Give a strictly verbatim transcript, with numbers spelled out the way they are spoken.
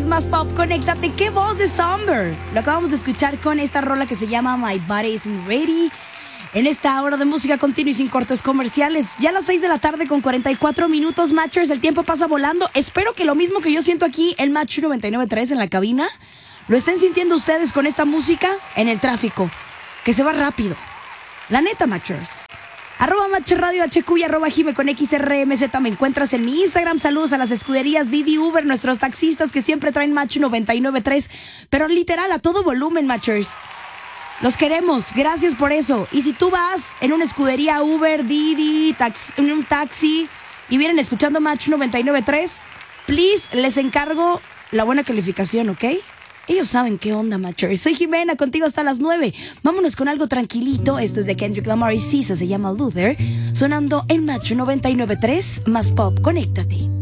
más pop, conéctate. ¡Qué voz de Somber! Lo acabamos de escuchar con esta rola que se llama My Body Isn't Ready. En esta hora de música continua y sin cortes comerciales. Ya a las seis de la tarde con cuarenta y cuatro minutos, Matchers. El tiempo pasa volando. Espero que lo mismo que yo siento aquí en Match noventa y nueve punto tres en la cabina, lo estén sintiendo ustedes con esta música en el tráfico, que se va rápido. La neta, Matchers. Arroba Match Radio H Q y arroba Jime con X R M Z. Me encuentras en mi Instagram. Saludos a las escuderías Didi, Uber, nuestros taxistas que siempre traen Match noventa y nueve punto tres. Pero literal, a todo volumen, Matchers. Los queremos, gracias por eso. Y si tú vas en una escudería Uber, Didi, taxi, en un taxi y vienen escuchando Match noventa y nueve punto tres, please, les encargo la buena calificación, ¿ok? Ellos saben qué onda, Matchers. Soy Jimena, contigo hasta las nueve. Vámonos con algo tranquilito. Esto es de Kendrick Lamar y Sisa, se llama Luther. Sonando en Match noventa y nueve punto tres, más pop, conéctate.